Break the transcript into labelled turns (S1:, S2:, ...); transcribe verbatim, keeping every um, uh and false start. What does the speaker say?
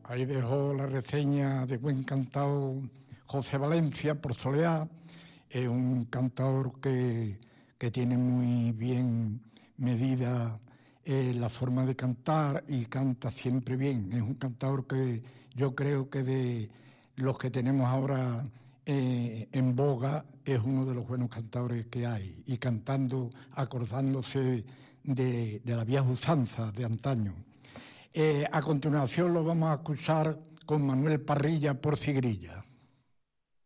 S1: ahí dejó la reseña de buen cantao José Valencia por Soleá. Es un cantador que, que tiene muy bien medida eh, la forma de cantar y canta siempre bien. Es un cantador que yo creo que de los que tenemos ahora eh, en boga es uno de los buenos cantadores que hay, y cantando, acordándose de, de la vieja usanza de antaño. Eh, a continuación lo vamos a escuchar con Manuel Parrilla por Cigrilla.